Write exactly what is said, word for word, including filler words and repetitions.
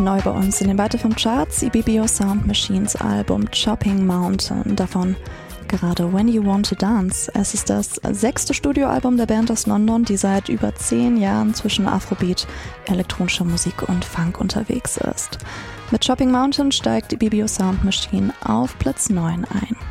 Neu bei uns in den Weite vom Charts, Ibibio Sound Machines Album Chopping Mountain, davon gerade When You Want to Dance. Es ist das sechste Studioalbum der Band aus London, die seit über zehn Jahren zwischen Afrobeat, elektronischer Musik und Funk unterwegs ist. Mit Chopping Mountain steigt Ibibio Sound Machine auf Platz neun ein.